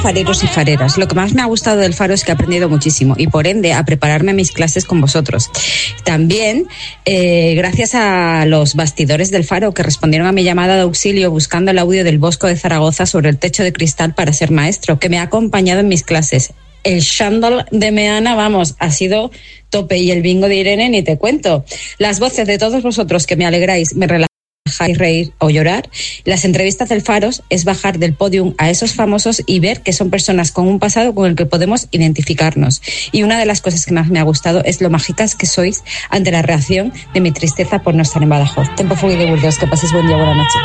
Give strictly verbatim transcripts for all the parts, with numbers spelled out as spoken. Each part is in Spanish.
fareros y fareras. Lo que más me ha gustado del Faro es que he aprendido muchísimo y por ende a prepararme a mis clases con vosotros. También eh, gracias a los bastidores del Faro que respondieron a mi llamada de auxilio buscando el audio del Bosco de Zaragoza sobre el techo de cristal para ser maestro, que me ha acompañado en mis clases. El chándal de Meana, vamos, ha sido tope, y el bingo de Irene ni te cuento. Las voces de todos vosotros que me alegráis, me relajáis, reír o llorar. Las entrevistas del Faros es bajar del podium a esos famosos y ver que son personas con un pasado con el que podemos identificarnos. Y una de las cosas que más me ha gustado es lo mágicas que sois ante la reacción de mi tristeza por no estar en Badajoz. Tempo Fugui de Burdeos, que paséis buen día, buena noche.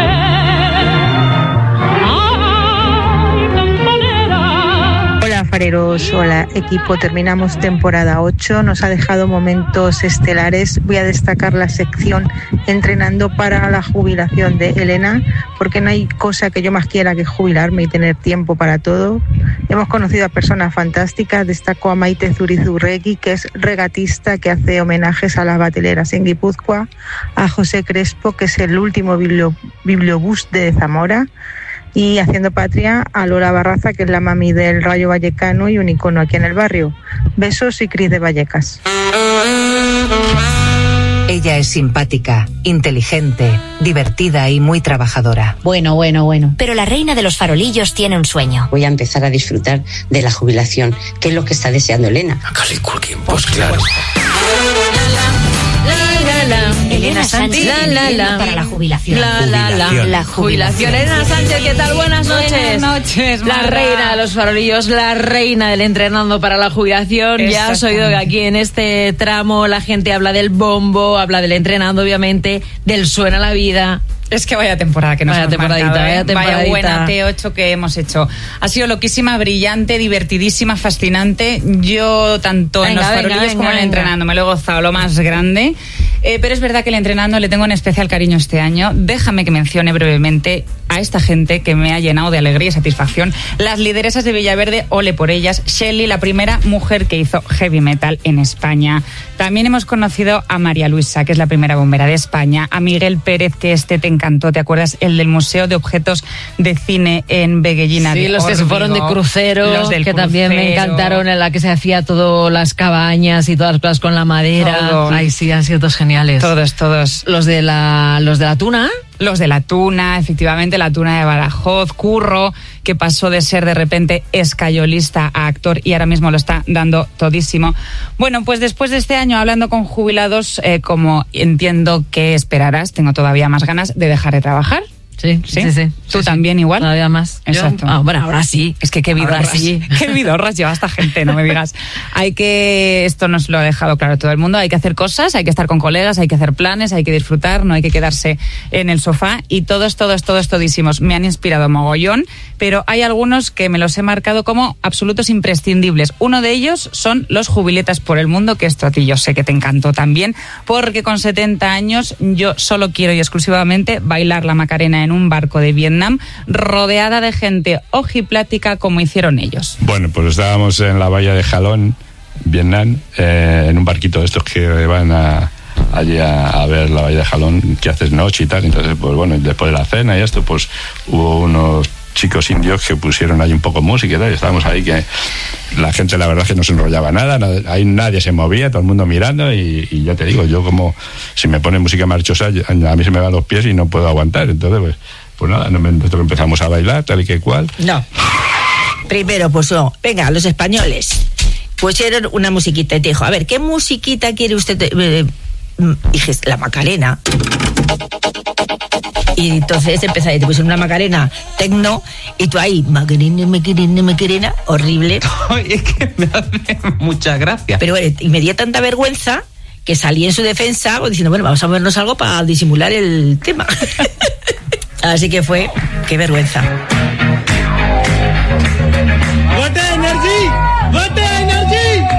Fareros, hola equipo, terminamos temporada ocho, nos ha dejado momentos estelares. Voy a destacar la sección Entrenando para la jubilación de Elena, porque no hay cosa que yo más quiera que jubilarme y tener tiempo para todo. Hemos conocido a personas fantásticas, destaco a Maite Zurizurregui, que es regatista, que hace homenajes a las bateleras en Guipúzcoa, a José Crespo, que es el último biblio, bibliobús de Zamora, y haciendo patria a Lola Barraza, que es la mami del Rayo Vallecano y un icono aquí en el barrio. Besos y Cris de Vallecas. Ella es simpática, inteligente, divertida y muy trabajadora. Bueno, bueno, bueno. Pero la reina de los farolillos tiene un sueño. Voy a empezar a disfrutar de la jubilación, que es lo que está deseando Elena. Pues claro. Elena Sánchez, la, la, la, para la jubilación. La, la, la, la jubilación. Elena Sánchez, ¿qué tal? Buenas noches. Buenas noches, La Marta. reina de los farolillos, la reina del entrenando para la jubilación. Ya has oído que aquí en este tramo la gente habla del bombo, habla del entrenando, obviamente, del suena la vida. Es que vaya temporada que nos vaya hemos temporadita, marcado, ¿eh? vaya temporadita. Vaya buena T ocho que hemos hecho. Ha sido loquísima, brillante, divertidísima, fascinante. Yo, tanto Venga, en los venga, farolillos venga, como en el venga. entrenando, me lo he gozado lo más grande. Eh, pero es verdad que el entrenando le tengo un especial cariño este año. Déjame que mencione brevemente a esta gente que me ha llenado de alegría y satisfacción. Las lideresas de Villaverde, ole por ellas. Shelly, la primera mujer que hizo heavy metal en España. También hemos conocido a María Luisa, que es la primera bombera de España. A Miguel Pérez, que este te encantó, ¿te acuerdas? El del Museo de Objetos de Cine en Beguellina. Sí, de los que se Órbigo, fueron de crucero, los del que también me crucero. encantaron, en la que se hacía todo las cabañas y todas las cosas con la madera. Todo. Ay, sí, han sido todos geniales. Todos, todos. Los de la, los de la tuna. Los de la Tuna, efectivamente, la Tuna de Badajoz, Curro, que pasó de ser de repente escayolista a actor y ahora mismo lo está dando todísimo. Bueno, pues después de este año hablando con jubilados, eh, como entiendo que esperarás, tengo todavía más ganas de dejar de trabajar. Sí, sí, sí. sí. ¿Tú sí, también sí. igual? Todavía más. Exacto. Yo, ah, bueno, ahora sí. Es que qué Ahora vidorras, sí. qué vidorras lleva esta gente, no me digas. Hay que, esto nos lo ha dejado claro todo el mundo, hay que hacer cosas, hay que estar con colegas, hay que hacer planes, hay que disfrutar, no hay que quedarse en el sofá y todos, todos, todos, todísimos. Me han inspirado mogollón, pero hay algunos que me los he marcado como absolutos imprescindibles. Uno de ellos son los Jubiletas por el Mundo, que esto a ti yo sé que te encantó también, porque con setenta años yo solo quiero y exclusivamente bailar la Macarena en un barco de Vietnam, rodeada de gente ojiplática como hicieron ellos. Bueno, pues estábamos en la bahía de Jalón, Vietnam, eh, en un barquito de estos que van a, allí a, a ver la bahía de Jalón, que haces noche y tal. Entonces, pues bueno, después de la cena y esto, pues hubo unos chicos indios que pusieron ahí un poco música y tal, y estábamos ahí que la gente la verdad es que no se enrollaba nada, nada, ahí nadie se movía, todo el mundo mirando y, y ya te digo, yo como si me ponen música marchosa, a mí se me van los pies y no puedo aguantar, entonces pues, pues nada, nosotros empezamos a bailar tal y que cual. No, primero pues no, venga, los españoles pusieron una musiquita y te dijo, a ver, ¿qué musiquita quiere usted? Eh, dije, la Macarena. Y entonces empezaron, te pusieron una Macarena tecno y tú ahí, Macarena, Macarena, Macarena, horrible. Es que me hace mucha gracia. Pero bueno, y me dio tanta vergüenza que salí en su defensa diciendo, bueno, vamos a vernos algo para disimular el tema. Así que fue, qué vergüenza. ¡Vote Energy! ¡Vote Energy!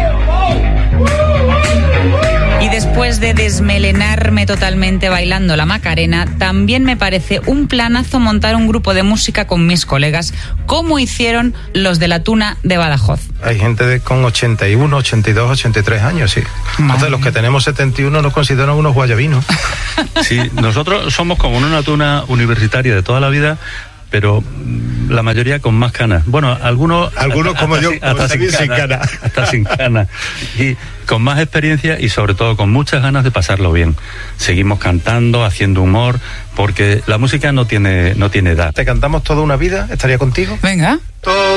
Y después de desmelenarme totalmente bailando la Macarena, también me parece un planazo montar un grupo de música con mis colegas, como hicieron los de la Tuna de Badajoz. Hay gente de, con ochenta y uno, ochenta y dos, ochenta y tres años, sí. Entonces los que tenemos setenta y uno nos consideran unos guayabinos. Sí, nosotros somos como una tuna universitaria de toda la vida, pero la mayoría con más canas. Bueno, algunos... Algunos hasta, como hasta, yo, hasta, hasta sin, sin canas, cana. hasta sin canas. Y con más experiencia y sobre todo con muchas ganas de pasarlo bien. Seguimos cantando, haciendo humor, porque la música no tiene, no tiene edad. ¿Te cantamos toda una vida? ¿Estaría contigo? Venga. Toda